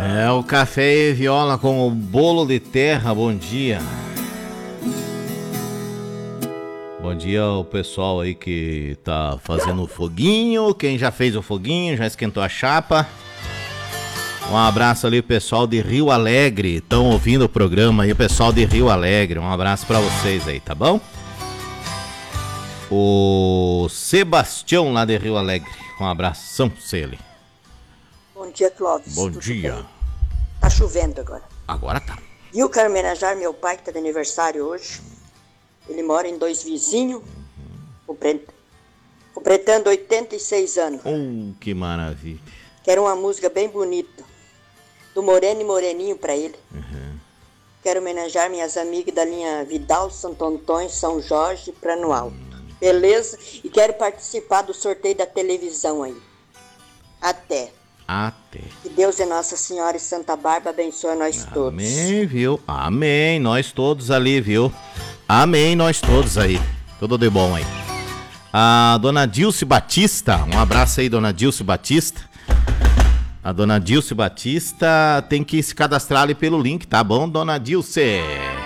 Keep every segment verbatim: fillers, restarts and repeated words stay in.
É o café e viola com o bolo de terra, bom dia. Bom dia ao pessoal aí que tá fazendo o foguinho, quem já fez o foguinho, já esquentou a chapa. Um abraço ali pessoal de Rio Alegre, estão ouvindo o programa aí, o pessoal de Rio Alegre, um abraço pra vocês aí, tá bom? O Sebastião lá de Rio Alegre, um abração pra você ali. Bom dia, Clóvis. Bom Tudo dia. bem? Tá chovendo agora. Agora tá. E eu quero homenagear meu pai que tá de aniversário hoje. Ele mora em Dois Vizinhos, completando oitenta e seis anos. Oh, que maravilha. Quero uma música bem bonita, do Moreno e Moreninho pra ele. Uhum. Quero homenagear minhas amigas da linha Vidal, Santo Antônio, São Jorge e Plano Alto. Beleza? E quero participar do sorteio da televisão aí. Até. Até. Que Deus e Nossa Senhora e Santa Bárbara abençoe nós Amém, todos. Amém, viu? Amém, nós todos ali, viu? Amém, nós todos aí. Tudo de bom aí. A dona Dilce Batista, um abraço aí, dona Dilce Batista. A dona Dilce Batista tem que se cadastrar ali pelo link, tá bom, dona Dilce?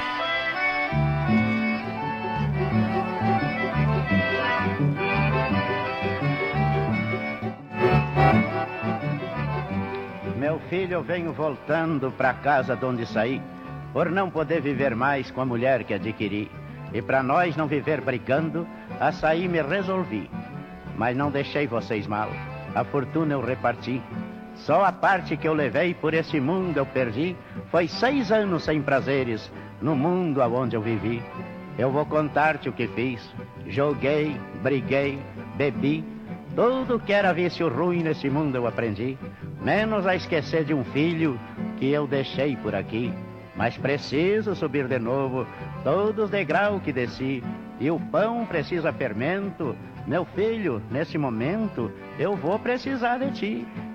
Meu filho, eu venho voltando pra casa de onde saí, por não poder viver mais com a mulher que adquiri. E pra nós não viver brigando, a sair me resolvi. Mas não deixei vocês mal, a fortuna eu reparti. Só a parte que eu levei por esse mundo eu perdi. Foi seis anos sem prazeres no mundo aonde eu vivi. Eu vou contar-te o que fiz. Joguei, briguei, bebi. Tudo que era vício ruim nesse mundo eu aprendi. Menos a esquecer de um filho que eu deixei por aqui. Mas preciso subir de novo todos os degraus que desci. E o pão precisa fermento. Meu filho, nesse momento eu vou precisar de ti.